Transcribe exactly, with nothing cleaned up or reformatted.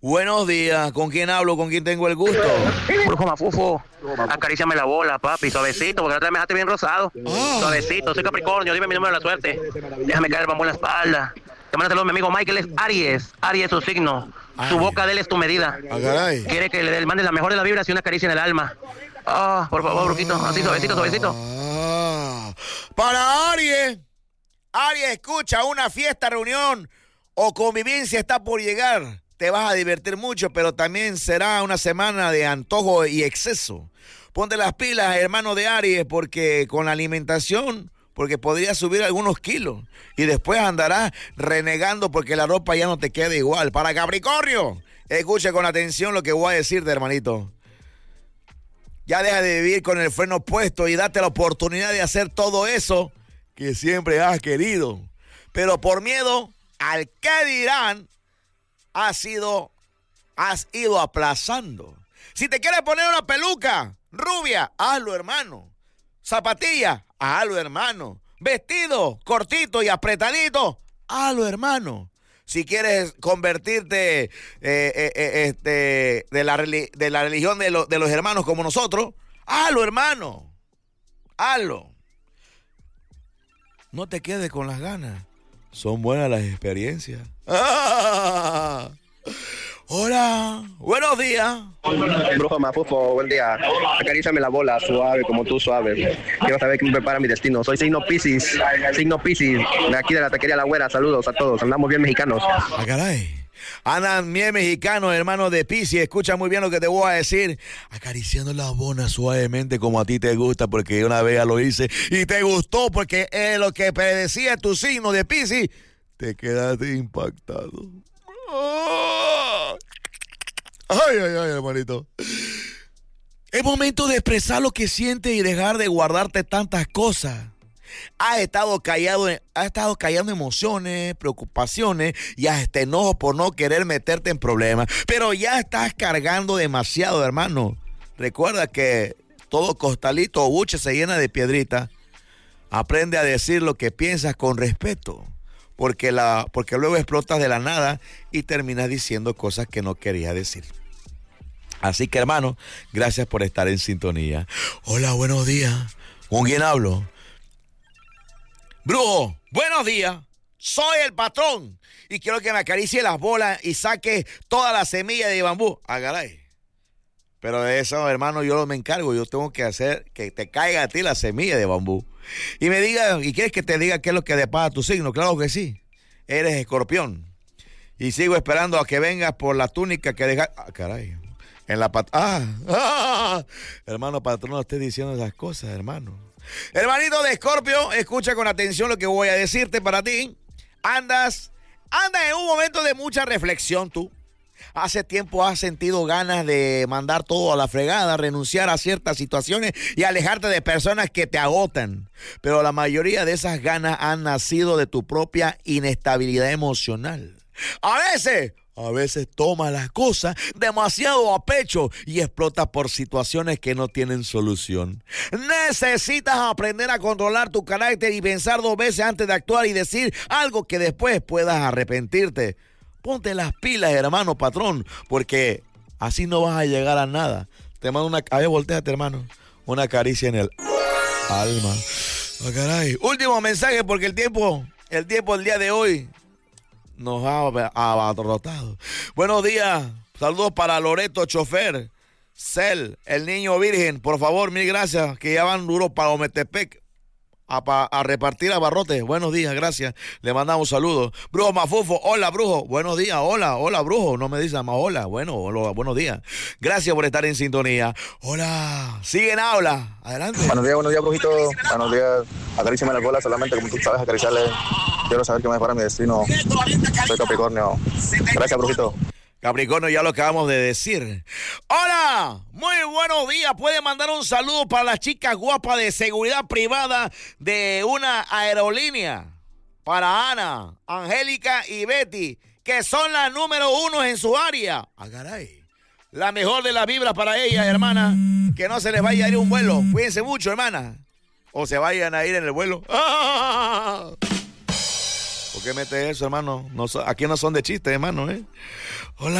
Buenos días, ¿con quién hablo? ¿Con quién tengo el gusto? Brujo Mafufo, acaríciame la bola, papi, suavecito, porque la otra vez me dejaste bien rosado. Ah. Suavecito, soy Capricornio, dime mi número de la suerte. Déjame caer el bambú en la espalda. Te mando saludos, mi amigo Michael es Aries. Aries es su signo. Su boca de él es tu medida. Ah, caray. Quiere que le mande la mejor de las vibras y una caricia en el alma. Ah, por favor, brujito, así suavecito, suavecito. Ah. Para Aries. Aries, escucha, una fiesta, reunión o convivencia está por llegar. Te vas a divertir mucho, pero también será una semana de antojo y exceso. Ponte las pilas, hermano de Aries, porque con la alimentación, porque podrías subir algunos kilos y después andarás renegando porque la ropa ya no te queda igual. Para Capricornio, escucha con atención lo que voy a decirte, hermanito. Ya deja de vivir con el freno puesto y date la oportunidad de hacer todo eso que siempre has querido. Pero por miedo al que dirán, has sido, has ido aplazando. Si te quieres poner una peluca rubia, hazlo, hermano. Zapatilla, hazlo, hermano. Vestido cortito y apretadito, hazlo, hermano. Si quieres convertirte eh, eh, eh, este, de, la, de la religión de, lo, de los hermanos como nosotros, hazlo, hermano. Hazlo. No te quedes con las ganas. Son buenas las experiencias. ¡Ah! Hola, buenos días. Brujo Mafufo, buen día. Acarízame la bola, suave, como tú suave. Quiero saber qué me prepara mi destino. Soy signo Piscis, signo Piscis, de aquí de la taquería La Güera. Saludos a todos, andamos bien mexicanos. Ah, caray. Andan bien mexicanos, hermano de Piscis. Escucha muy bien lo que te voy a decir. Acariciando la bona suavemente como a ti te gusta, porque una vez ya lo hice y te gustó porque es lo que predecía tu signo de Piscis. Te quedaste impactado. Ay, ay, ay, hermanito. Es momento de expresar lo que sientes y dejar de guardarte tantas cosas. Has estado callado, has estado callando emociones, preocupaciones y hasta enojo por no querer meterte en problemas. Pero ya estás cargando demasiado, hermano. Recuerda que todo costalito o buche se llena de piedrita. Aprende a decir lo que piensas con respeto. Porque, la, porque luego explotas de la nada y terminas diciendo cosas que no querías decir. Así que, hermano, gracias por estar en sintonía. Hola, buenos días. ¿Con quién hablo? Brujo, buenos días. Soy el patrón y quiero que me acaricie las bolas y saque toda la semilla de bambú. Ah, caray. Pero de eso, hermano, yo me encargo. Yo tengo que hacer que te caiga a ti la semilla de bambú. Y me diga, ¿y quieres que te diga qué es lo que depara tu signo? Claro que sí. Eres escorpión. Y sigo esperando a que vengas por la túnica que deja. Ah, caray. En la pat... Ah, ah, hermano patrón, no estés diciendo esas cosas, hermano. Hermanito de Escorpio, escucha con atención lo que voy a decirte para ti. Andas, andas en un momento de mucha reflexión tú. Hace tiempo has sentido ganas de mandar todo a la fregada, renunciar a ciertas situaciones y alejarte de personas que te agotan. Pero la mayoría de esas ganas han nacido de tu propia inestabilidad emocional. A veces, a veces tomas las cosas demasiado a pecho y explotas por situaciones que no tienen solución. Necesitas aprender a controlar tu carácter y pensar dos veces antes de actuar y decir algo que después puedas arrepentirte. Ponte las pilas, hermano patrón, porque así no vas a llegar a nada. Te mando una... A ver, volteate, hermano. Una caricia en el alma. Oh, caray. Último mensaje, porque el tiempo, el tiempo el día de hoy nos ha abarrotado. Buenos días. Saludos para Loreto, chofer. Cel, el niño virgen. Por favor, mil gracias, que ya van duro para Ometepec. A, pa, a repartir abarrotes. Buenos días, gracias. Le mandamos saludos. Brujo Mafufo, hola, brujo. Buenos días, hola, hola, brujo. No me dice más hola. Bueno, hola, buenos días. Gracias por estar en sintonía. Hola, siguen habla. Adelante. Buenos días, buenos días, brujito. Buenos días. Acaríciame la cola solamente, como tú sabes, acariciarle. Quiero saber qué me depara mi destino. Soy Capricornio. Gracias, brujito. Capricornio, ya lo acabamos de decir. ¡Hola! Muy buenos días. Puede mandar un saludo para las chicas guapas de seguridad privada de una aerolínea. Para Ana, Angélica y Betty, que son las número uno en su área. ¡Ah, caray! La mejor de las vibras para ellas, hermana. Que no se les vaya a ir un vuelo. Cuídense mucho, hermana. O se vayan a ir en el vuelo. ¡Ah! ¿Por qué mete eso, hermano? No, aquí no son de chiste, hermano, ¿eh? Hola.